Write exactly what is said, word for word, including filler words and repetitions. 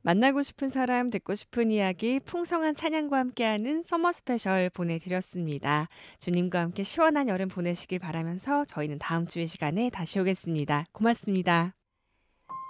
만나고 싶은 사람, 듣고 싶은 이야기, 풍성한 찬양과 함께하는 서머 스페셜 보내드렸습니다. 주님과 함께 시원한 여름 보내시길 바라면서 저희는 다음 주의 시간에 다시 오겠습니다. 고맙습니다.